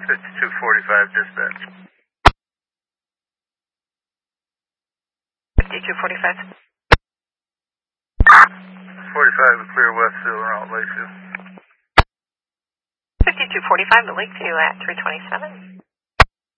5245 dispatch. 5245. 45 to clear Westfield and out Lakefield. 5245 to Lakeview at 327.